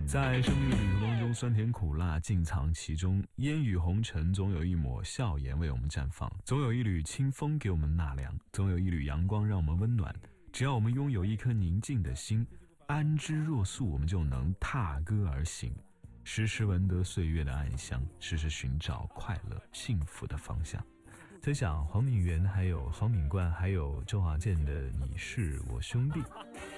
在生命旅途当中，酸甜苦辣尽藏其中，烟雨红尘，总有一抹笑颜为我们绽放，总有一缕清风给我们纳凉，总有一缕阳光让我们温暖。只要我们拥有一颗宁静的心，安之若素，我们就能踏歌而行，时时闻得岁月的暗香，时时寻找快乐幸福的方向。在想黄敏源还有黄敏冠还有周华健的你是我兄弟。